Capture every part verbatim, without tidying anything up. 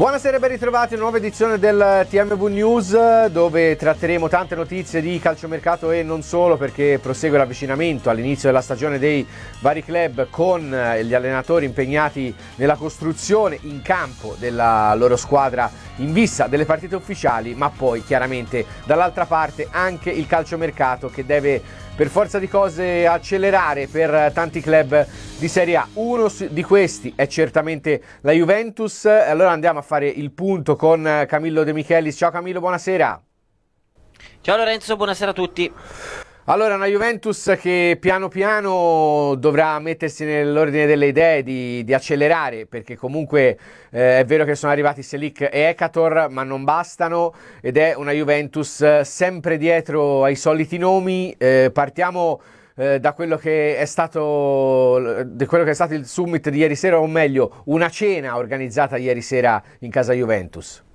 Buonasera e ben ritrovati a una nuova edizione del T M V News, dove tratteremo tante notizie di calciomercato e non solo, perché prosegue l'avvicinamento all'inizio della stagione dei vari club con gli allenatori impegnati nella costruzione in campo della loro squadra in vista delle partite ufficiali, ma poi chiaramente dall'altra parte anche il calciomercato che deve per forza di cose accelerare per tanti club di Serie A. Uno di questi è certamente la Juventus. Allora andiamo a fare il punto con Camillo De Michelis. Ciao Camillo, buonasera. Ciao Lorenzo, buonasera a tutti. Allora, una Juventus che piano piano dovrà mettersi nell'ordine delle idee di, di accelerare, perché comunque eh, è vero che sono arrivati Selic e Ekator, ma non bastano, ed è una Juventus sempre dietro ai soliti nomi. Eh, partiamo eh, da quello che è stato di quello che è stato il summit di ieri sera, o meglio, una cena organizzata ieri sera in casa Juventus.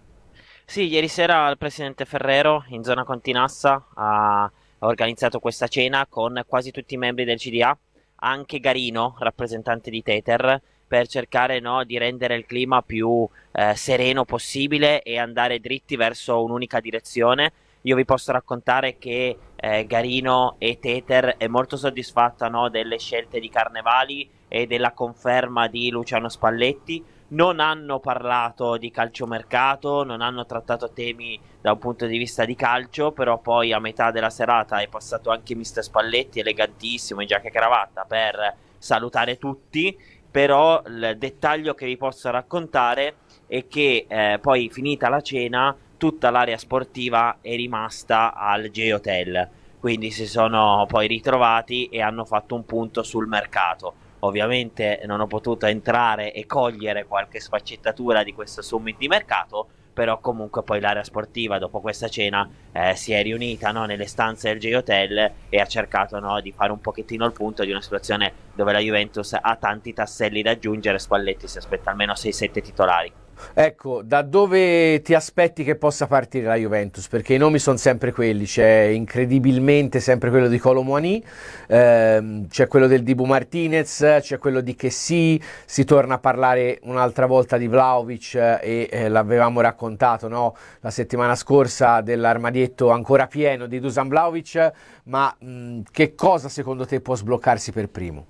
Sì, ieri sera il presidente Ferrero in zona Continassa ha ha organizzato questa cena con quasi tutti i membri del C D A, anche Garino, rappresentante di Teter, per cercare, no, di rendere il clima più eh, sereno possibile e andare dritti verso un'unica direzione. Io vi posso raccontare che eh, Garino e Teter è molto soddisfatta, no, delle scelte di Carnevali e della conferma di Luciano Spalletti. Non hanno parlato di calciomercato, non hanno trattato temi da un punto di vista di calcio, però poi a metà della serata è passato anche mister Spalletti, elegantissimo, in giacca e cravatta, per salutare tutti. Però il dettaglio che vi posso raccontare è che eh, poi, finita la cena, tutta l'area sportiva è rimasta al J-Hotel, quindi si sono poi ritrovati e hanno fatto un punto sul mercato. Ovviamente non ho potuto entrare e cogliere qualche sfaccettatura di questo summit di mercato, però comunque poi l'area sportiva dopo questa cena eh, si è riunita, no, nelle stanze del J-Hotel e ha cercato, no, di fare un pochettino il punto di una situazione dove la Juventus ha tanti tasselli da aggiungere. Spalletti si aspetta almeno sei sette titolari. Ecco, da dove ti aspetti che possa partire la Juventus? Perché i nomi sono sempre quelli, c'è incredibilmente sempre quello di Kolo Muani, ehm, c'è quello del Dibu Martinez, c'è quello di Kessie, si torna a parlare un'altra volta di Vlahovic e eh, l'avevamo raccontato, no, la settimana scorsa, dell'armadietto ancora pieno di Dusan Vlahovic, ma mh, che cosa secondo te può sbloccarsi per primo?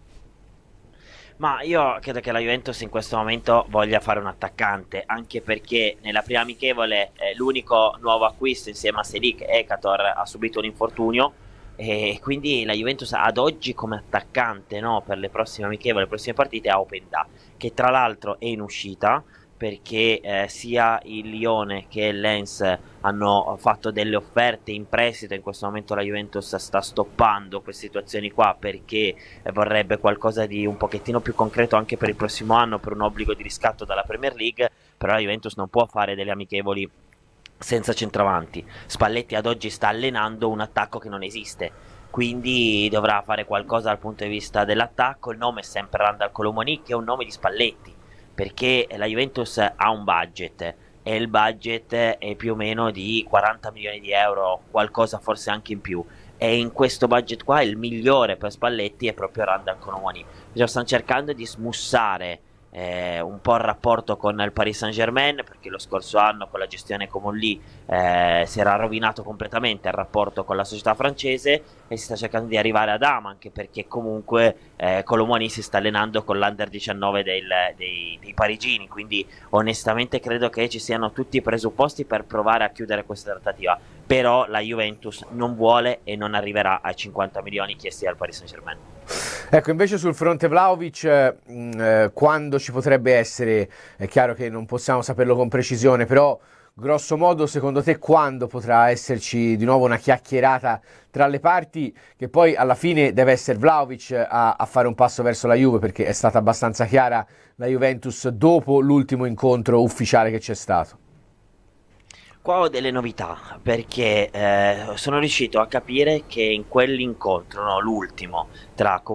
Ma io credo che la Juventus in questo momento voglia fare un attaccante, anche perché nella prima amichevole eh, l'unico nuovo acquisto insieme a Selic, Ekator, ha subito un infortunio, e quindi la Juventus ad oggi come attaccante, no, per le prossime amichevoli, le prossime partite, ha Openda, che tra l'altro è in uscita, perché eh, sia il Lione che il Lens hanno fatto delle offerte in prestito. In questo momento la Juventus sta stoppando queste situazioni qua, perché eh, vorrebbe qualcosa di un pochettino più concreto anche per il prossimo anno, per un obbligo di riscatto dalla Premier League. Però la Juventus non può fare delle amichevoli senza centravanti. Spalletti ad oggi sta allenando un attacco che non esiste, quindi dovrà fare qualcosa dal punto di vista dell'attacco. Il nome è sempre Randal Kolo Muani, che è un nome di Spalletti, perché la Juventus ha un budget e il budget è più o meno di quaranta milioni di euro, qualcosa forse anche in più, e in questo budget qua il migliore per Spalletti è proprio Randal Kolo Muani. Cioè, stanno cercando di smussare eh, un po' il rapporto con il Paris Saint-Germain, perché lo scorso anno con la gestione Comolli eh, si era rovinato completamente il rapporto con la società francese, e si sta cercando di arrivare ad Ama, anche perché comunque eh, Kolo Muani si sta allenando con l'Under diciannove del, dei, dei parigini, quindi onestamente credo che ci siano tutti i presupposti per provare a chiudere questa trattativa. Però la Juventus non vuole e non arriverà ai cinquanta milioni chiesti dal Paris Saint-Germain. Ecco, invece sul fronte Vlahovic, eh, quando ci potrebbe essere, è chiaro che non possiamo saperlo con precisione, però grosso modo secondo te quando potrà esserci di nuovo una chiacchierata tra le parti, che poi alla fine deve essere Vlahovic a, a fare un passo verso la Juve, perché è stata abbastanza chiara la Juventus dopo l'ultimo incontro ufficiale che c'è stato? Qua ho delle novità, perché eh, sono riuscito a capire che in quell'incontro, no, l'ultimo, tra